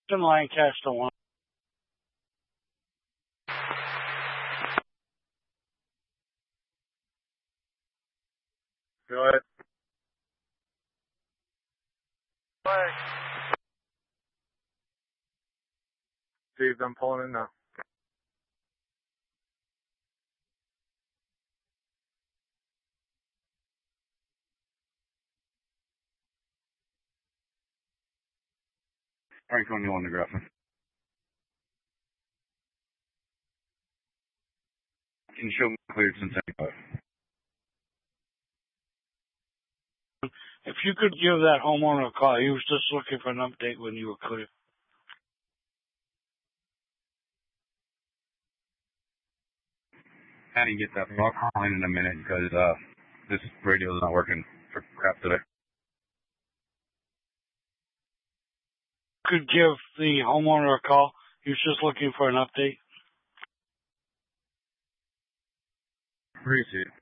In Lancaster 1. Go ahead. Steve, I'm pulling in now. Frank on you on the Griffin. Can you show me cleared since anyway? If you could give that homeowner a call, he was just looking for an update when you were clear. I didn't get that. I'll call in a minute because this radio is not working for crap today. Could give the homeowner a call. He was just looking for an update. Appreciate it.